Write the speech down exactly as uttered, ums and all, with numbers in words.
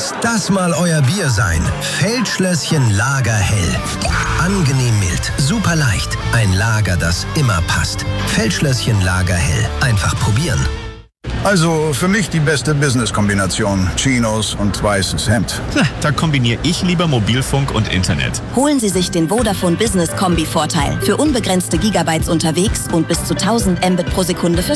Lass das mal euer Bier sein. Feldschlösschen Lager Hell. Angenehm mild, super leicht. Ein Lager, das immer passt. Feldschlösschen Lager Hell. Einfach probieren. Also für mich die beste Business-Kombination. Chinos und weißes Hemd. Da kombiniere ich lieber Mobilfunk und Internet. Holen Sie sich den Vodafone Business Kombi-Vorteil. Für unbegrenzte Gigabytes unterwegs und bis zu tausend Mbit pro Sekunde für